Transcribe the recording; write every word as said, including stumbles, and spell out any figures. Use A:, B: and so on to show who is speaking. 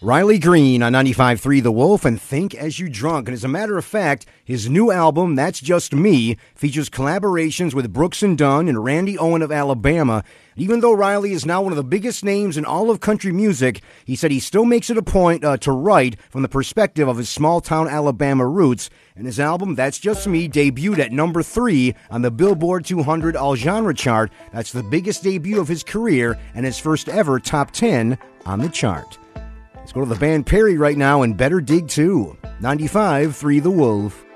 A: Riley Green on ninety-five point three The Wolf and Think As You Drunk. And as a matter of fact, his new album, That's Just Me, features collaborations with Brooks and Dunn and Randy Owen of Alabama. Even though Riley is now one of the biggest names in all of country music, he said he still makes it a point uh, to write from the perspective of his small-town Alabama roots. And his album, That's Just Me, debuted at number three on the Billboard two hundred All-Genre chart. That's the biggest debut of his career and his first ever top ten on the chart. Let's go to the band Perry right now and Better Dig two. ninety-five point three The Wolf.